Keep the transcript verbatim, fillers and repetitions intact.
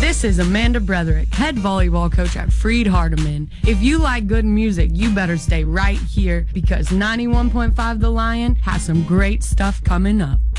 This is Amanda Bretherick, head volleyball coach at Freed Hardeman. If you like good music, you better stay right here because ninety-one point five The Lion has some great stuff coming up.